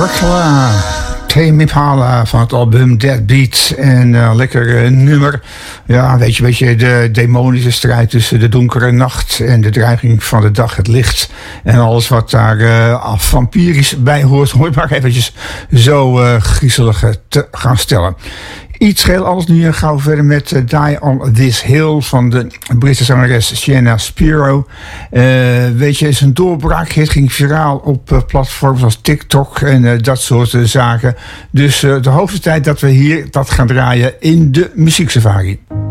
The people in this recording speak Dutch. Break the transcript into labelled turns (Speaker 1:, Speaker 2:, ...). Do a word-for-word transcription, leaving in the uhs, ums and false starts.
Speaker 1: Dracula, Tame Impala van het album Dead Beat. En uh, lekker uh, nummer. Ja, weet je, weet je, de demonische strijd tussen de donkere nacht en de dreiging van de dag, het licht. En alles wat daar uh, vampirisch bij hoort. Hoor maar eventjes zo uh, griezelig te gaan stellen. Iets heel anders nu. Gaan we verder met uh, Die on This Hill van de Britse zangeres Sienna Spiro. Uh, weet je, is een doorbraakhit. Ging viraal op uh, platforms als TikTok en uh, dat soort uh, zaken. Dus uh, de hoogste tijd dat we hier dat gaan draaien in de Muzieksafari.